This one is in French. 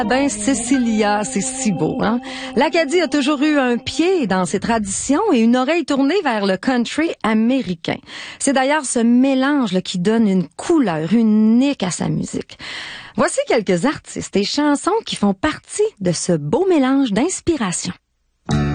Ben, Cécilia, c'est si beau, hein? L'Acadie a toujours eu un pied dans ses traditions et une oreille tournée vers le country américain. C'est d'ailleurs ce mélange là, qui donne une couleur unique à sa musique. Voici quelques artistes et chansons qui font partie de ce beau mélange d'inspiration.